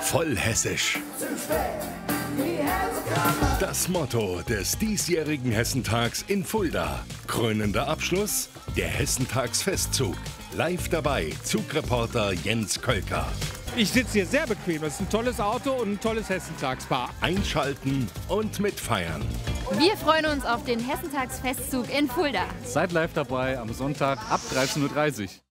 voll hessisch. Das Motto des diesjährigen Hessentags in Fulda. Krönender Abschluss, der Hessentagsfestzug. Live dabei, Zugreporter Jens Kölker. Ich sitze hier sehr bequem. Das ist ein tolles Auto und ein tolles Hessentagspaar. Einschalten und mitfeiern. Wir freuen uns auf den Hessentagsfestzug in Fulda. Seid live dabei am Sonntag ab 13:30 Uhr.